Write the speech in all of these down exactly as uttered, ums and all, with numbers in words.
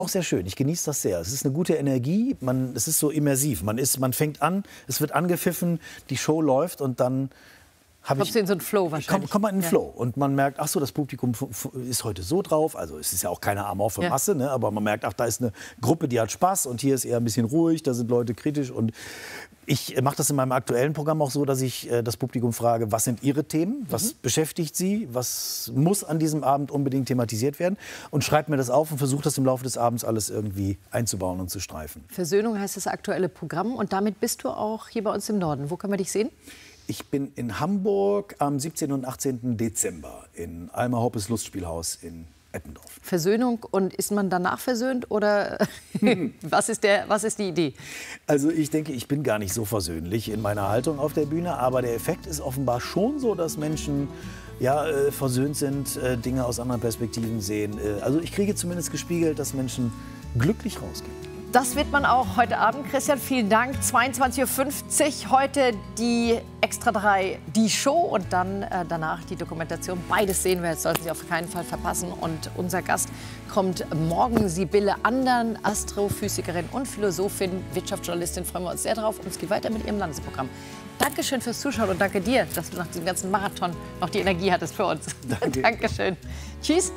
Auch sehr schön. Ich genieße das sehr. Es ist eine gute Energie. Man, es ist so immersiv. Man, ist, man fängt an, es wird angepfiffen, die Show läuft und dann habe ich... Kommst du in so einen Flow wahrscheinlich? Kommt komm man in den ja. Flow. Und man merkt, ach so, das Publikum ist heute so drauf. Also es ist ja auch keine amorphe Ja. Masse, ne? Aber man merkt, ach, da ist eine Gruppe, die hat Spaß und hier ist eher ein bisschen ruhig, da sind Leute kritisch. Und ich mache das in meinem aktuellen Programm auch so, dass ich äh, das Publikum frage, was sind Ihre Themen, was mhm. beschäftigt Sie, was muss an diesem Abend unbedingt thematisiert werden und schreibe mir das auf und versuche das im Laufe des Abends alles irgendwie einzubauen und zu streifen. Versöhnung heißt das aktuelle Programm und damit bist du auch hier bei uns im Norden. Wo können wir dich sehen? Ich bin in Hamburg am siebzehnten und achtzehnten Dezember in Alma Hoppes Lustspielhaus in Eppendorf. Versöhnung, und ist man danach versöhnt oder was ist der, was ist die Idee? Also ich denke, ich bin gar nicht so versöhnlich in meiner Haltung auf der Bühne, aber der Effekt ist offenbar schon so, dass Menschen ja, äh, versöhnt sind, äh, Dinge aus anderen Perspektiven sehen. Äh, also ich kriege zumindest gespiegelt, dass Menschen glücklich rausgehen. Das wird man auch heute Abend. Christian, vielen Dank. zweiundzwanzig Uhr fünfzig heute die Extra drei, die Show und dann äh, danach die Dokumentation. Beides sehen wir, jetzt sollten Sie auf keinen Fall verpassen. Und unser Gast kommt morgen, Sibylle Andern, Astrophysikerin und Philosophin, Wirtschaftsjournalistin. Freuen wir uns sehr drauf. Und es geht weiter mit Ihrem Landesprogramm. Dankeschön fürs Zuschauen und danke dir, dass du nach diesem ganzen Marathon noch die Energie hattest für uns. Danke. Dankeschön. Tschüss.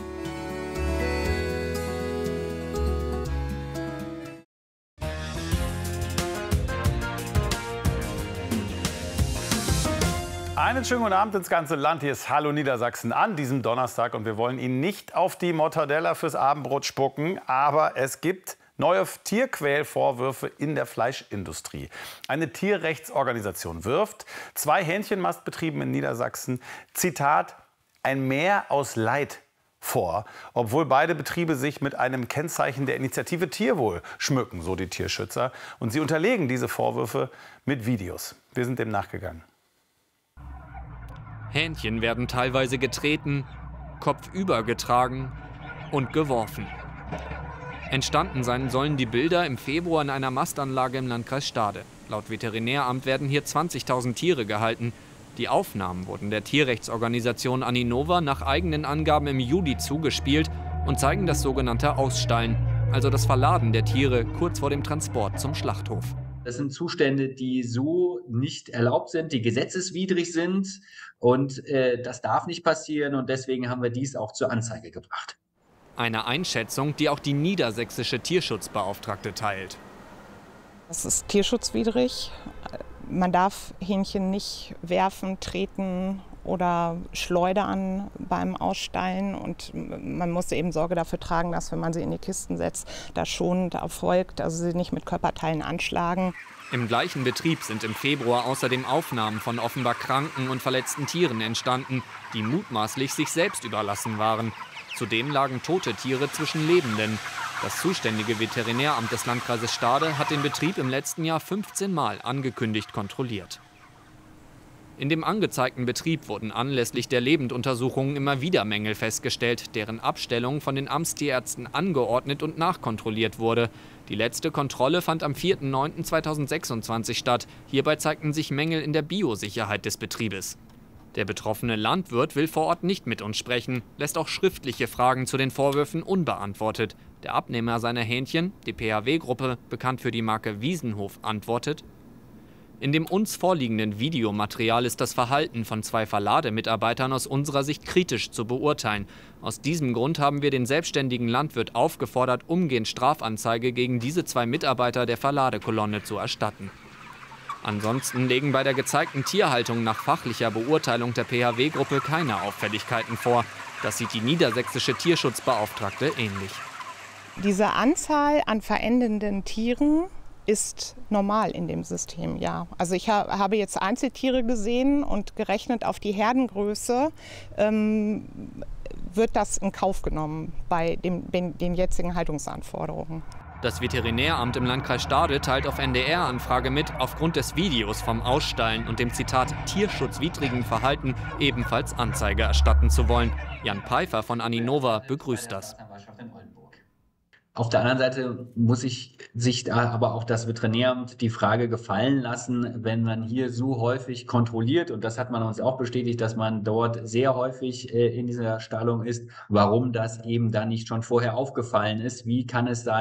Einen schönen guten Abend ins ganze Land. Hier ist Hallo Niedersachsen an diesem Donnerstag. Und wir wollen Ihnen nicht auf die Mortadella fürs Abendbrot spucken. Aber es gibt neue Tierquälvorwürfe in der Fleischindustrie. Eine Tierrechtsorganisation wirft zwei Hähnchenmastbetrieben in Niedersachsen, Zitat, ein Meer aus Leid vor, obwohl beide Betriebe sich mit einem Kennzeichen der Initiative Tierwohl schmücken, so die Tierschützer. Und sie unterlegen diese Vorwürfe mit Videos. Wir sind dem nachgegangen. Hähnchen werden teilweise getreten, kopfüber getragen und geworfen. Entstanden sein sollen die Bilder im Februar in einer Mastanlage im Landkreis Stade. Laut Veterinäramt werden hier zwanzigtausend Tiere gehalten. Die Aufnahmen wurden der Tierrechtsorganisation Aninova nach eigenen Angaben im Juli zugespielt und zeigen das sogenannte Ausstallen, also das Verladen der Tiere kurz vor dem Transport zum Schlachthof. Das sind Zustände, die so nicht erlaubt sind, die gesetzeswidrig sind. Und äh, das darf nicht passieren. Und deswegen haben wir dies auch zur Anzeige gebracht. Eine Einschätzung, die auch die niedersächsische Tierschutzbeauftragte teilt. Das ist tierschutzwidrig. Man darf Hähnchen nicht werfen, treten oder schleudern beim Ausstallen. Und man muss eben Sorge dafür tragen, dass, wenn man sie in die Kisten setzt, das schonend erfolgt, also sie nicht mit Körperteilen anschlagen. Im gleichen Betrieb sind im Februar außerdem Aufnahmen von offenbar kranken und verletzten Tieren entstanden, die mutmaßlich sich selbst überlassen waren. Zudem lagen tote Tiere zwischen Lebenden. Das zuständige Veterinäramt des Landkreises Stade hat den Betrieb im letzten Jahr fünfzehn Mal angekündigt kontrolliert. In dem angezeigten Betrieb wurden anlässlich der Lebenduntersuchungen immer wieder Mängel festgestellt, deren Abstellung von den Amtstierärzten angeordnet und nachkontrolliert wurde. Die letzte Kontrolle fand am vierten neunten zweitausendsechsundzwanzig statt. Hierbei zeigten sich Mängel in der Biosicherheit des Betriebes. Der betroffene Landwirt will vor Ort nicht mit uns sprechen, lässt auch schriftliche Fragen zu den Vorwürfen unbeantwortet. Der Abnehmer seiner Hähnchen, die P H W-Gruppe, bekannt für die Marke Wiesenhof, antwortet: In dem uns vorliegenden Videomaterial ist das Verhalten von zwei Verlademitarbeitern aus unserer Sicht kritisch zu beurteilen. Aus diesem Grund haben wir den selbstständigen Landwirt aufgefordert, umgehend Strafanzeige gegen diese zwei Mitarbeiter der Verladekolonne zu erstatten. Ansonsten legen bei der gezeigten Tierhaltung nach fachlicher Beurteilung der P H W-Gruppe keine Auffälligkeiten vor. Das sieht die niedersächsische Tierschutzbeauftragte ähnlich. Diese Anzahl an verendenden Tieren ist normal in dem System, ja. Also ich ha habe jetzt Einzeltiere gesehen und gerechnet auf die Herdengröße ähm, wird das in Kauf genommen bei dem, den, den jetzigen Haltungsanforderungen. Das Veterinäramt im Landkreis Stade teilt auf N D R-Anfrage mit, aufgrund des Videos vom Ausstallen und dem Zitat tierschutzwidrigen Verhalten ebenfalls Anzeige erstatten zu wollen. Jan Pfeiffer von Aninova begrüßt das. Auf der anderen Seite muss ich sich da aber auch das Veterinäramt die Frage gefallen lassen, wenn man hier so häufig kontrolliert, und das hat man uns auch bestätigt, dass man dort sehr häufig äh, in dieser Stallung ist, warum das eben dann nicht schon vorher aufgefallen ist. Wie kann es sein,